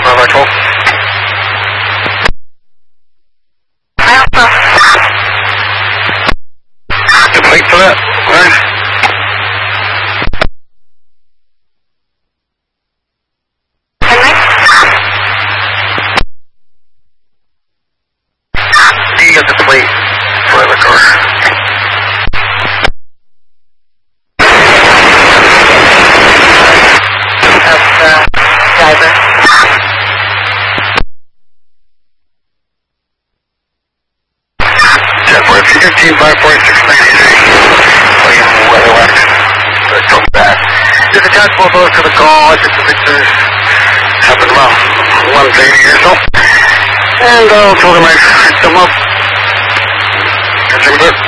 Bravo 12. Complete for that, right? You get the plate for the car. Driver. 10-4, 54693. William Weatherwax. Come back. Just attach both those to the call. I think the Victor's happened about 180 or so. And I'll tell them I picked them up. Catch you in a bit.